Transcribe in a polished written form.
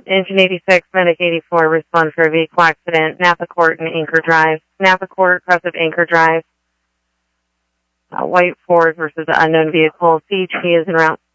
Engine 86, Medic 84, respond for a vehicle accident, Napa Court and Anchor Drive. Napa Court, cross of Anchor Drive. White Ford versus the unknown vehicle. CHP is en route.